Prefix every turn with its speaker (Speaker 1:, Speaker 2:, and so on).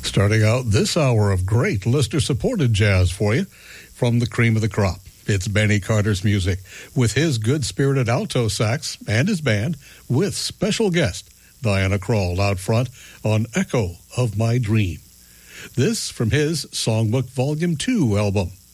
Speaker 1: Starting out this hour of great listener-supported jazz for you from the cream of the crop. It's Benny Carter's music with his good-spirited alto sax and his band with special guest Diana Krall out front on Echo of My Dream. This from his Songbook Volume 2 album,